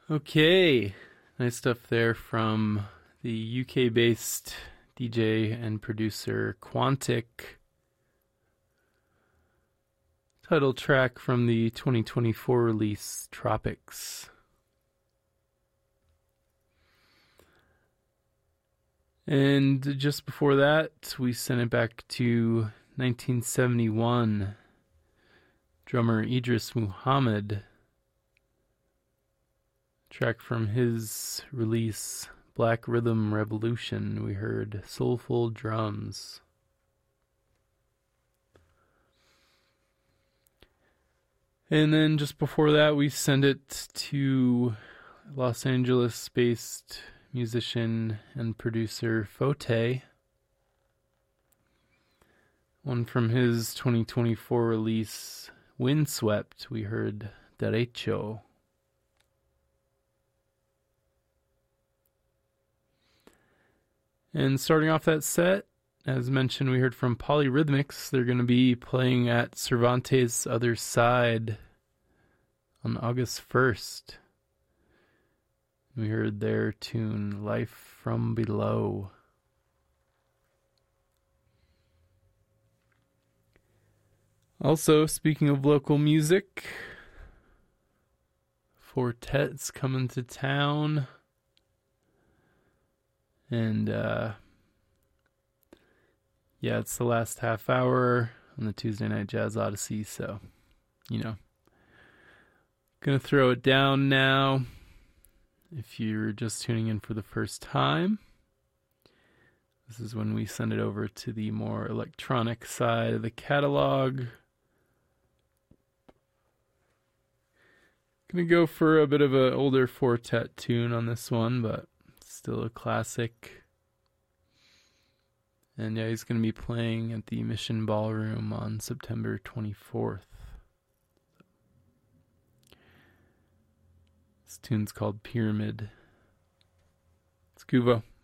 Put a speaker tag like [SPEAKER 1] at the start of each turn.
[SPEAKER 1] Okay, nice stuff there from the UK-based DJ and producer Quantic. Title track from the 2024 release Tropics. And just before that, we sent it back to 1971. Drummer Idris Muhammad. Track from his release Black Rhythm Revolution. We heard Soulful Drums. And then just before that, we send it to Los Angeles-based musician and producer Fote. One from his 2024 release, Windswept, we heard Derecho. And starting off that set, as mentioned, we heard from Polyrhythmics. They're going to be playing at Cervantes' Other Side on August 1st. We heard their tune, Life from Below. Also, speaking of local music, Fortet's coming to town. And, yeah, it's the last half hour on the Tuesday Night Jazz Odyssey, so, gonna throw it down now. If you're just tuning in for the first time, this is when we send it over to the more electronic side of the catalog. Gonna go for a bit of an older Fortet tune on this one, but still a classic. And yeah, he's going to be playing at the Mission Ballroom on September 24th. This tune's called Pyramid. It's Kuvo.